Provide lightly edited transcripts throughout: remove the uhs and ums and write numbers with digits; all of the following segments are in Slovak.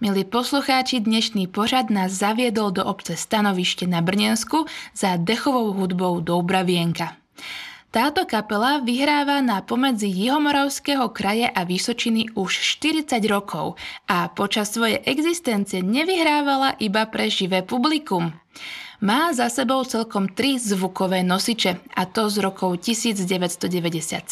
Milí poslucháči, dnešný pořad nás zaviedol do obce Stanovište na Brnensku za dechovou hudbou Doubravienka. Táto kapela vyhráva na pomedzi Jihomoravského kraje a Vysočiny už 40 rokov a počas svojej existencie nevyhrávala iba pre živé publikum. Má za sebou celkom 3 zvukové nosiče, a to z rokov 1997,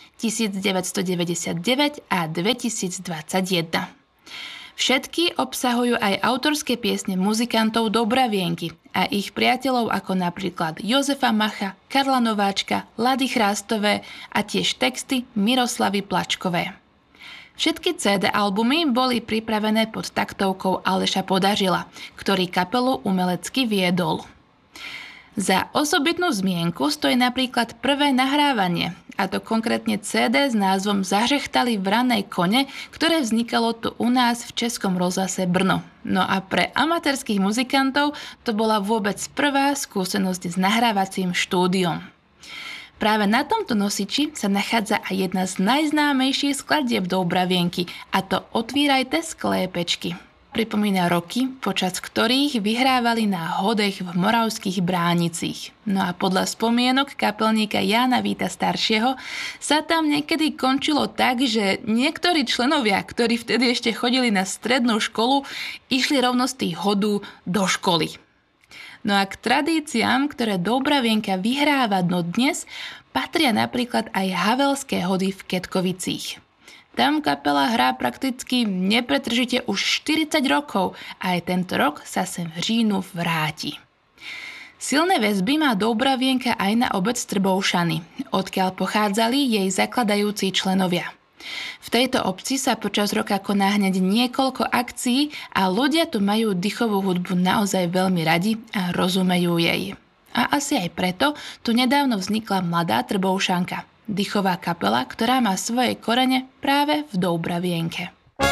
1999 a 2021. Všetky obsahujú aj autorské piesne muzikantov Doubravienky a ich priateľov ako napríklad Jozefa Macha, Karla Nováčka, Lady Chrástové a tiež texty Miroslavy Plačkovej. Všetky CD albumy boli pripravené pod taktovkou Aleša Podařila, ktorý kapelu umelecky viedol. Za osobitnú zmienku stojí napríklad prvé nahrávanie, a to konkrétne CD s názvom Zahřechtali vrané kone, ktoré vznikalo tu u nás v Českom rozhlase Brno. No a pre amatérskych muzikantov to bola vôbec prvá skúsenosť s nahrávacím štúdiom. Práve na tomto nosiči sa nachádza aj jedna z najznámejších skladieb Doubravienky, a to Otvírajte sklépečky. Pripomína roky, počas ktorých vyhrávali na hodech v moravských Bránicích. No a podľa spomienok kapelníka Jána Víta staršieho sa tam niekedy končilo tak, že niektorí členovia, ktorí vtedy ešte chodili na strednú školu, išli rovno z tých hodú do školy. No a k tradíciám, ktoré Doubravienka vyhráva dodnes, patria napríklad aj havelské hody v Ketkovicích. Tam kapela hrá prakticky nepretržite už 40 rokov a aj tento rok sa sem v říjnu vráti. Silné väzby má Doubravienka aj na obec Trboušany, odkiaľ pochádzali jej zakladajúci členovia. V tejto obci sa počas roka koná hneď niekoľko akcií a ľudia tu majú dychovú hudbu naozaj veľmi radi a rozumejú jej. A asi aj preto tu nedávno vznikla Mladá Trboušanka, dychová kapela, ktorá má svoje korene práve v Doubravienke.